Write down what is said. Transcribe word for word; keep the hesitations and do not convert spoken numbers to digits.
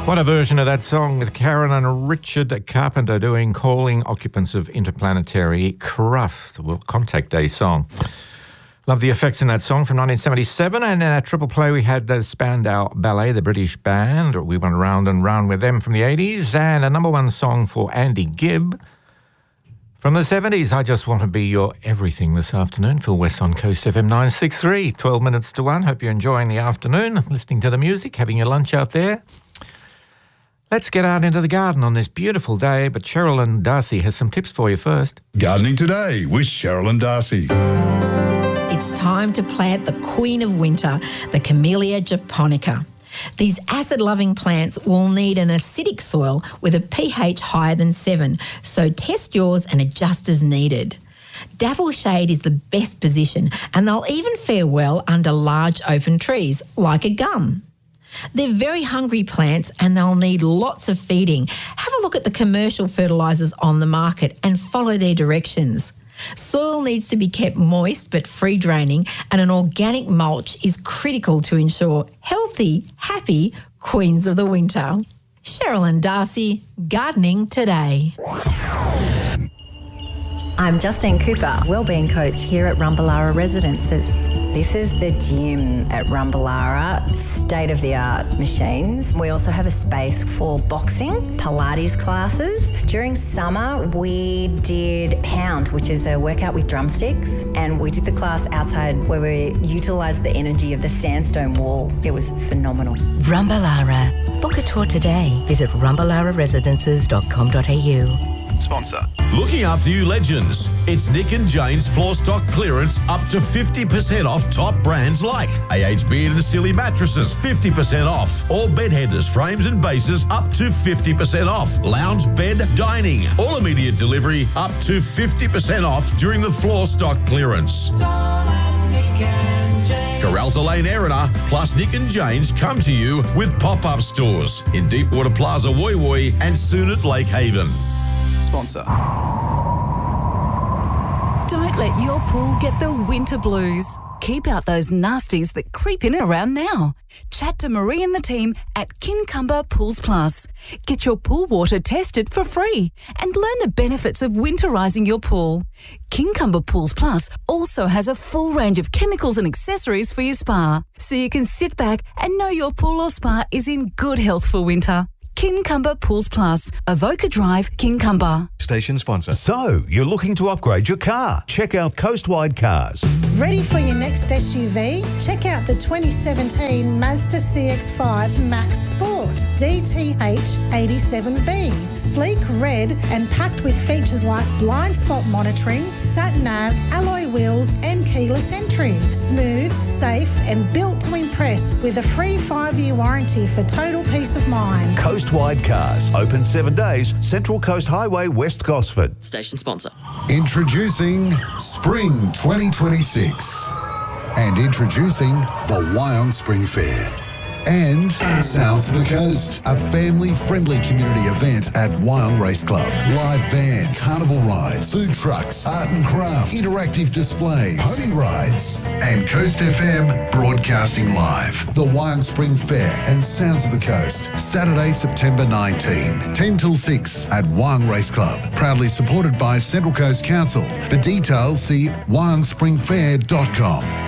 What a version of that song with Karen and Richard Carpenter doing Calling Occupants of Interplanetary Craft, well, Contact Day song. Love the effects in that song from nineteen seventy-seven. And in our triple play, we had the Spandau Ballet, the British band. We went round and round with them from the eighties. And a number one song for Andy Gibb from the seventies. I Just Want to Be Your Everything this afternoon. Phil West on Coast F M nine sixty-three, twelve minutes to one. Hope you're enjoying the afternoon, listening to the music, having your lunch out there. Let's get out into the garden on this beautiful day, but Sherilyn Darcy has some tips for you first. Gardening Today with Sherilyn Darcy. It's time to plant the queen of winter, the Camellia japonica. These acid-loving plants will need an acidic soil with a pH higher than seven, so test yours and adjust as needed. Dapple shade is the best position, and they'll even fare well under large open trees, like a gum. They're very hungry plants and they'll need lots of feeding. Have a look at the commercial fertilisers on the market and follow their directions. Soil needs to be kept moist but free draining, and an organic mulch is critical to ensure healthy, happy queens of the winter. Sherilyn Darcy, Gardening Today. I'm Justine Cooper, Wellbeing Coach here at Rumballara Residences. This is the gym at Rumballara, state-of-the-art machines. We also have a space for boxing, Pilates classes. During summer, we did Pound, which is a workout with drumsticks, and we did the class outside where we utilised the energy of the sandstone wall. It was phenomenal. Rumballara. Book a tour today. Visit rumballara residences dot com dot a u. Sponsor. Looking after you legends. It's Nick and Jane's floor stock clearance up to fifty percent off top brands like A H Beard and Silly mattresses, fifty percent off. All bed headers, frames and bases up to fifty percent off. Lounge bed, dining, all immediate delivery up to fifty percent off during the floor stock clearance. Corralta Lane Erina plus Nick and Jane's come to you with pop-up stores in Deepwater Plaza, Woy Woy, and soon at Lake Haven. Sponsor. Don't let your pool get the winter blues. Keep out those nasties that creep in around now. Chat to Marie and the team at Kincumber Pools Plus. Get your pool water tested for free and learn the benefits of winterising your pool. Kincumber Pools Plus also has a full range of chemicals and accessories for your spa, so you can sit back and know your pool or spa is in good health for winter. Kincumber Pools Plus, Avoca Drive, Kincumber. Station sponsor. So, you're looking to upgrade your car? Check out Coastwide Cars. Ready for your next S U V? Check out the twenty seventeen Mazda C X five Max Sport D T H eighty-seven B. Sleek, red and packed with features like blind spot monitoring, sat-nav, alloy wheels and keyless entry. Smooth, safe and built to impress with a free five-year warranty for total peace of mind. Coastwide Cars. Open seven days. Central Coast Highway, West Gosford. Station sponsor. Introducing Spring twenty twenty-six. And introducing the Wyong Spring Fair. And Sounds of the Coast, a family-friendly community event at Wyong Race Club. Live bands, carnival rides, food trucks, art and craft, interactive displays, pony rides, and Coast F M broadcasting live. The Wyong Spring Fair and Sounds of the Coast, Saturday, September nineteenth, ten till six at Wyong Race Club. Proudly supported by Central Coast Council. For details, see wyong spring fair dot com.